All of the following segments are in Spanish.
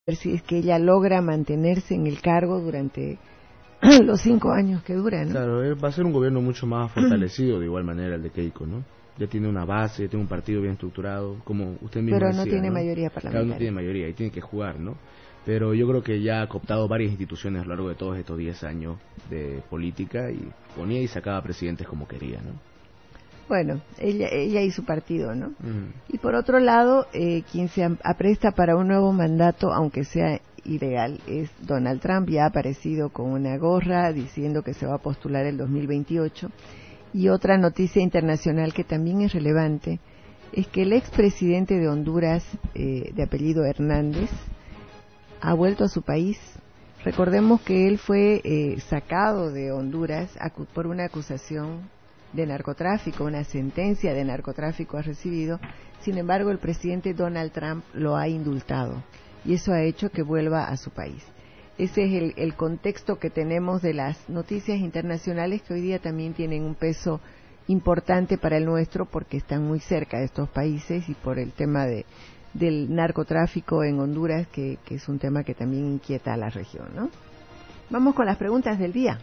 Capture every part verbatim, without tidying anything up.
si es que ella logra mantenerse en el cargo durante los cinco años que duran, ¿no? Claro, va a ser un gobierno mucho más fortalecido de igual manera el de Keiko, ¿no? Ya tiene una base, ya tiene un partido bien estructurado, como usted mismo Pero decía, no tiene ¿no? mayoría parlamentaria. Claro, no tiene mayoría y tiene que jugar, ¿no? Pero yo creo que ya ha cooptado varias instituciones a lo largo de todos estos diez años de política y ponía y sacaba presidentes como quería, ¿no? Bueno, ella, ella y su partido, ¿no? Uh-huh. Y por otro lado, eh, quien se apresta para un nuevo mandato, aunque sea ilegal, es Donald Trump. Ya ha aparecido con una gorra diciendo que se va a postular el dos mil veintiocho. Y otra noticia internacional que también es relevante es que el expresidente de Honduras, eh, de apellido Hernández, ha vuelto a su país. Recordemos que él fue eh, sacado de Honduras acu- por una acusación de narcotráfico, una sentencia de narcotráfico ha recibido. Sin embargo, el presidente Donald Trump lo ha indultado y eso ha hecho que vuelva a su país. Ese es el, el contexto que tenemos de las noticias internacionales, que hoy día también tienen un peso importante para el nuestro porque están muy cerca de estos países y por el tema de del narcotráfico en Honduras, que, que es un tema que también inquieta a la región, ¿no? Vamos con las preguntas del día.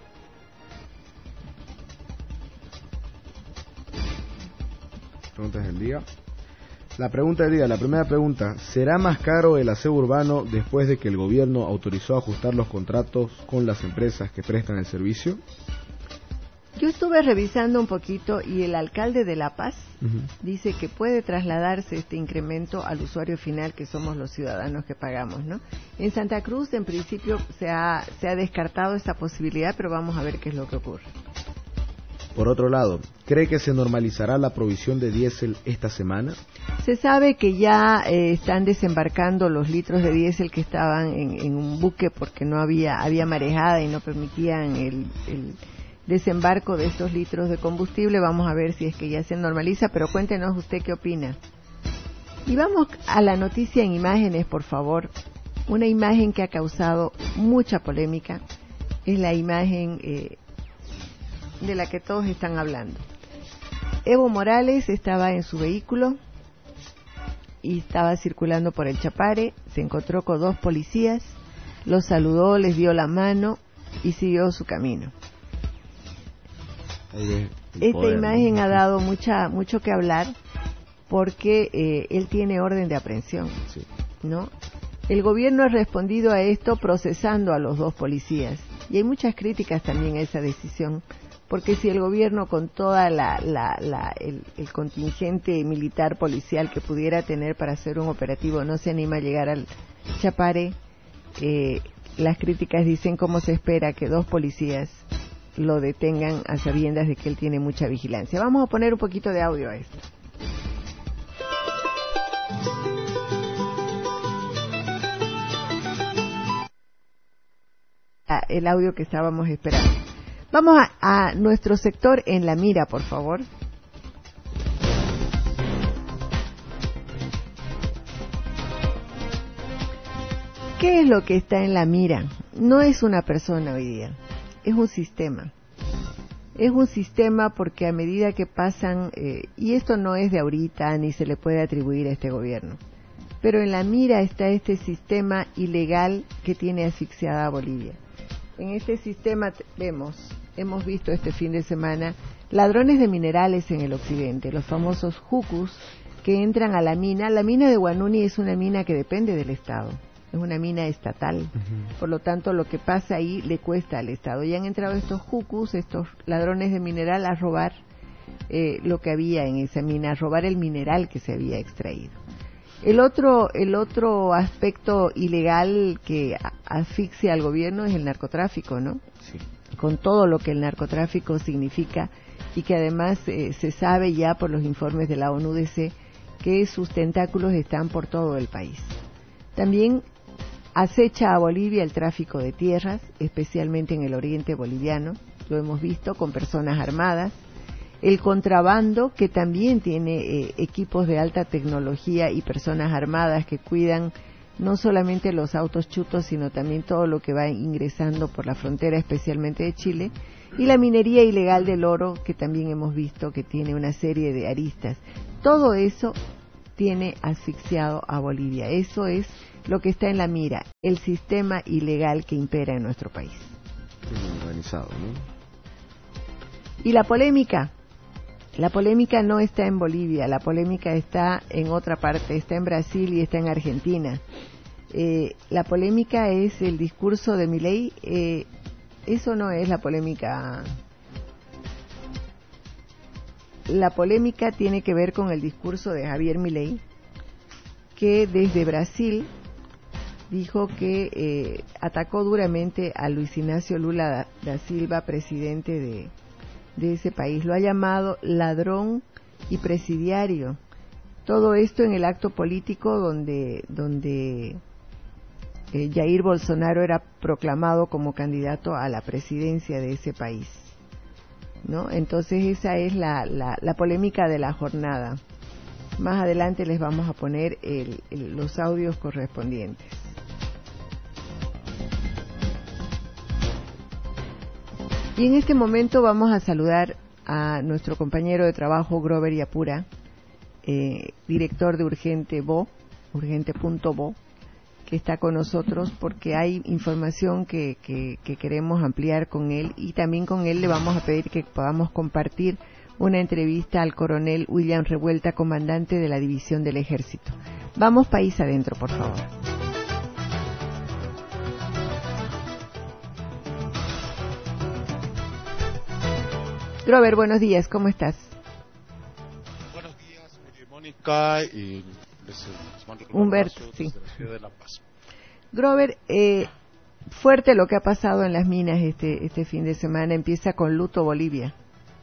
Preguntas del día. La pregunta del día, la primera pregunta: ¿será más caro el aseo urbano después de que el gobierno autorizó ajustar los contratos con las empresas que prestan el servicio? Yo estuve revisando un poquito y el alcalde de La Paz uh-huh. dice que puede trasladarse este incremento al usuario final, que somos los ciudadanos que pagamos, ¿no? En Santa Cruz, en principio, se ha, se ha descartado esa posibilidad, pero vamos a ver qué es lo que ocurre. Por otro lado, ¿cree que se normalizará la provisión de diésel esta semana? Se sabe que ya eh, están desembarcando los litros de diésel que estaban en, en un buque porque no había había marejada y no permitían el, el desembarco de estos litros de combustible. Vamos a ver si es que ya se normaliza, pero cuéntenos usted qué opina. Y vamos a la noticia en imágenes, por favor. Una imagen que ha causado mucha polémica es la imagen eh, de la que todos están hablando. Evo Morales estaba en su vehículo y estaba circulando por el Chapare, se encontró con dos policías, los saludó, les dio la mano y siguió su camino. Esta poder, imagen ¿no? ha dado mucha mucho que hablar porque eh, él tiene orden de aprehensión, sí. ¿no? El gobierno ha respondido a esto procesando a los dos policías y hay muchas críticas también a esa decisión, porque si el gobierno con toda la, la, la el, el contingente militar policial que pudiera tener para hacer un operativo no se anima a llegar al Chapare, eh, las críticas dicen cómo se espera que dos policías lo detengan a sabiendas de que él tiene mucha vigilancia. Vamos a poner un poquito de audio a esto. Ah, el audio que estábamos esperando. Vamos a, a nuestro sector en la mira, por favor. ¿Qué es lo que está en la mira? No es una persona hoy día. Es un sistema. Es un sistema porque a medida que pasan, eh, y esto no es de ahorita ni se le puede atribuir a este gobierno, pero en la mira está este sistema ilegal que tiene asfixiada a Bolivia. En este sistema vemos, hemos visto este fin de semana, ladrones de minerales en el occidente, los famosos jucus que entran a la mina. La mina de Guanuni es una mina que depende del Estado. Es una mina estatal, uh-huh. por lo tanto lo que pasa ahí le cuesta al Estado. Y han entrado estos jucus, estos ladrones de mineral, a robar eh, lo que había en esa mina, a robar el mineral que se había extraído. El otro, el otro aspecto ilegal que asfixia al gobierno es el narcotráfico, ¿no? Sí. Con todo lo que el narcotráfico significa y que además eh, se sabe ya por los informes de la O N U D C que sus tentáculos están por todo el país. También acecha a Bolivia el tráfico de tierras, especialmente en el oriente boliviano, lo hemos visto con personas armadas, el contrabando, que también tiene eh, equipos de alta tecnología y personas armadas que cuidan no solamente los autos chutos, sino también todo lo que va ingresando por la frontera, especialmente de Chile, y la minería ilegal del oro, que también hemos visto que tiene una serie de aristas. Todo eso tiene asfixiado a Bolivia. Eso es lo que está en la mira, el sistema ilegal que impera en nuestro país. Crimen organizado, ¿no? Y la polémica, la polémica no está en Bolivia, la polémica está en otra parte, está en Brasil y está en Argentina. Eh, la polémica es el discurso de Milei, eh, eso no es la polémica. La polémica tiene que ver con el discurso de Javier Milei, que desde Brasil dijo que eh, atacó duramente a Luis Ignacio Lula da Silva, presidente de, de ese país. Lo ha llamado ladrón y presidiario. Todo esto en el acto político donde, donde eh, Jair Bolsonaro era proclamado como candidato a la presidencia de ese país, ¿no? Entonces esa es la, la, la polémica de la jornada. Más adelante les vamos a poner el, el, los audios correspondientes. Y en este momento vamos a saludar a nuestro compañero de trabajo Grover Yapura, eh, director de Urgente Bo, urgente punto bo, que está con nosotros porque hay información que, que, que queremos ampliar con él, y también con él le vamos a pedir que podamos compartir una entrevista al coronel William Revuelta, comandante de la División del Ejército. Vamos país adentro, por favor. Grover, buenos días, ¿cómo estás? Buenos días, Mónica, y les, les mando un Humberto, abrazo sí. desde la ciudad de La Paz. Grover, eh, fuerte lo que ha pasado en las minas este, este fin de semana. Empieza con luto Bolivia.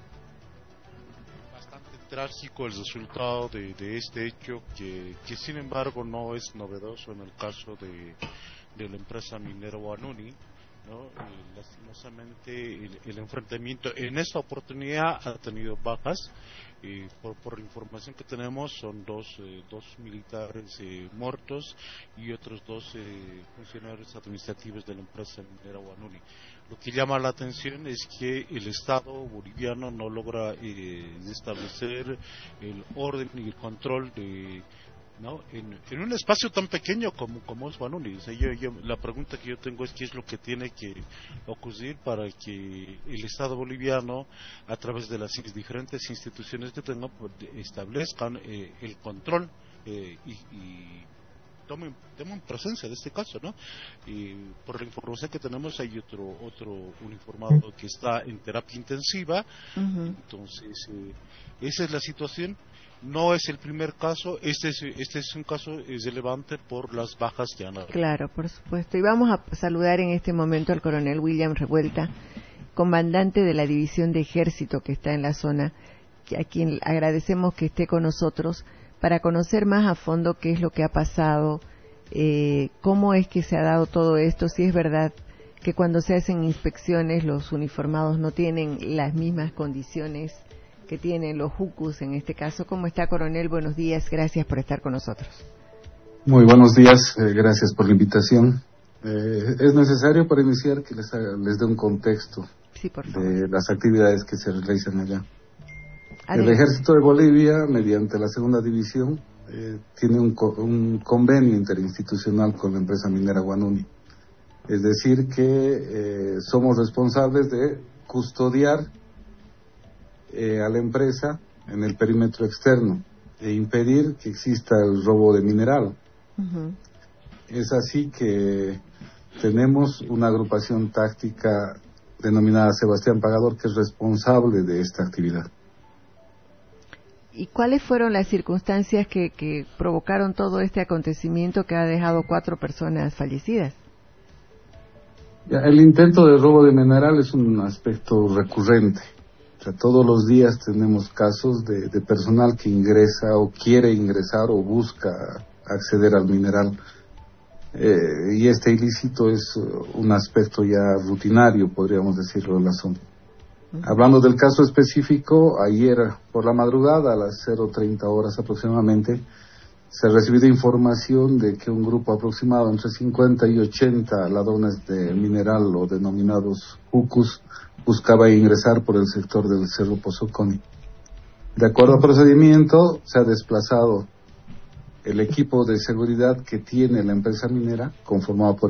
Bastante trágico el resultado de, de este hecho, que, que sin embargo no es novedoso en el caso de, de la empresa minera Huanuni, ¿no? Y lastimosamente el, el enfrentamiento en esta oportunidad ha tenido bajas. Eh, por, por la información que tenemos son dos, eh, dos militares eh, muertos y otros dos eh, funcionarios administrativos de la empresa minera Huanuni. Lo que llama la atención es que el Estado boliviano no logra eh, establecer el orden y el control de ¿no? En, en un espacio tan pequeño como, como es Huanuni. O sea, yo, yo, la pregunta que yo tengo es qué es lo que tiene que ocurrir para que el Estado boliviano, a través de las diferentes instituciones que tenga, pues, establezcan eh, el control eh, y, y tomen, tomen presencia de este caso, ¿no? Y por la información que tenemos hay otro otro uniformado que está en terapia intensiva. Uh-huh. Entonces eh, esa es la situación. No es el primer caso, este es, este es un caso relevante por las bajas que han habido. Claro, por supuesto. Y vamos a saludar en este momento al coronel William Revuelta, comandante de la División de Ejército que está en la zona, a quien agradecemos que esté con nosotros para conocer más a fondo qué es lo que ha pasado, eh, cómo es que se ha dado todo esto, si es verdad que cuando se hacen inspecciones los uniformados no tienen las mismas condiciones que tienen los jucus en este caso. ¿Cómo está, coronel? Buenos días, gracias por estar con nosotros. Muy buenos días, eh, gracias por la invitación. Eh, es necesario para iniciar que les, haga, les dé un contexto sí, por favor. de las actividades que se realizan allá. Adelante. El Ejército de Bolivia, mediante la segunda división, eh, tiene un, co un convenio interinstitucional con la empresa minera Huanuni. Es decir, que eh, somos responsables de custodiar Eh, a la empresa en el perímetro externo e impedir que exista el robo de mineral. Uh-huh. Es así que tenemos una agrupación táctica denominada Sebastián Pagador, que es responsable de esta actividad. ¿Y cuáles fueron las circunstancias que, que provocaron todo este acontecimiento que ha dejado cuatro personas fallecidas? Ya, el intento de robo de mineral es un aspecto recurrente. O sea, todos los días tenemos casos de, de personal que ingresa o quiere ingresar o busca acceder al mineral. Eh, y este ilícito es un aspecto ya rutinario, podríamos decirlo, en la zona. Uh-huh. Hablando del caso específico, ayer por la madrugada, a las cero treinta horas aproximadamente, se recibió información de que un grupo aproximado entre cincuenta y ochenta ladrones de mineral o denominados jucus buscaba ingresar por el sector del Cerro Pozoconi. De acuerdo al procedimiento, se ha desplazado el equipo de seguridad que tiene la empresa minera, conformado por